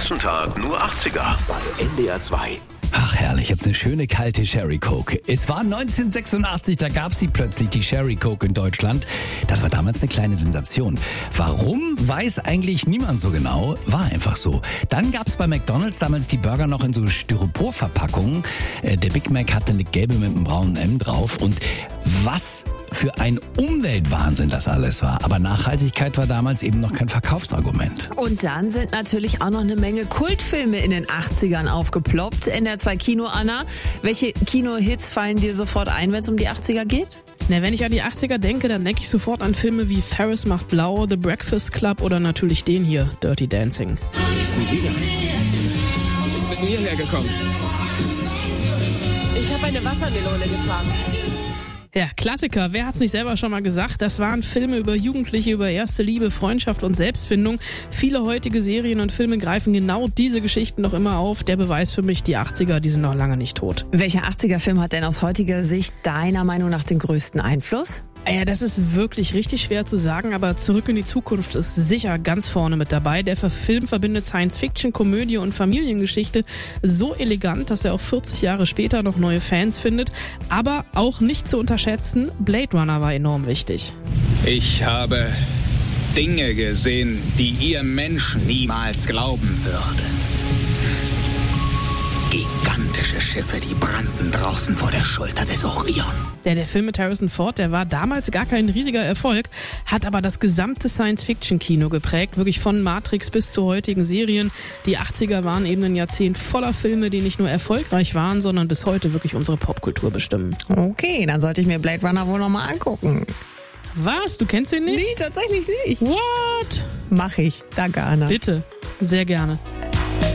ganzen Tag nur 80er. Bei NDR 2. Ach herrlich, jetzt eine schöne kalte Sherry Coke. Es war 1986, da gab's die plötzlich, die Sherry Coke in Deutschland. Das war damals eine kleine Sensation. Warum, weiß eigentlich niemand so genau. War einfach so. Dann gab's bei McDonald's damals die Burger noch in so Styroporverpackungen. Der Big Mac hatte eine gelbe mit einem braunen M drauf. Und was für ein Umweltwahnsinn das alles war. Aber Nachhaltigkeit war damals eben noch kein Verkaufsargument. Und dann sind natürlich auch noch eine Menge Kultfilme in den 80ern aufgeploppt. NDR 2 Kino, Anna. Welche Kino-Hits fallen dir sofort ein, wenn es um die 80er geht? Na, wenn ich an die 80er denke, dann denke ich sofort an Filme wie Ferris macht blau, The Breakfast Club oder natürlich den hier, Dirty Dancing. Ist mit mir hergekommen. Ich habe eine Wassermelone getragen. Ja, Klassiker. Wer hat's nicht selber schon mal gesagt? Das waren Filme über Jugendliche, über erste Liebe, Freundschaft und Selbstfindung. Viele heutige Serien und Filme greifen genau diese Geschichten noch immer auf. Der Beweis für mich, die 80er, die sind noch lange nicht tot. Welcher 80er-Film hat denn aus heutiger Sicht deiner Meinung nach den größten Einfluss? Ja, das ist wirklich richtig schwer zu sagen, aber Zurück in die Zukunft ist sicher ganz vorne mit dabei. Der Film verbindet Science-Fiction, Komödie und Familiengeschichte so elegant, dass er auch 40 Jahre später noch neue Fans findet. Aber auch nicht zu unterschätzen, Blade Runner war enorm wichtig. Ich habe Dinge gesehen, die ihr Menschen niemals glauben würde. Gigantische Schiffe, die brannten draußen vor der Schulter des Orion. Der Film mit Harrison Ford, der war damals gar kein riesiger Erfolg, hat aber das gesamte Science-Fiction-Kino geprägt, wirklich von Matrix bis zu heutigen Serien. Die 80er waren eben ein Jahrzehnt voller Filme, die nicht nur erfolgreich waren, sondern bis heute wirklich unsere Popkultur bestimmen. Okay, dann sollte ich mir Blade Runner wohl nochmal angucken. Was? Du kennst ihn nicht? Nee, tatsächlich nicht. What? Mach ich. Danke, Anna. Bitte. Sehr gerne.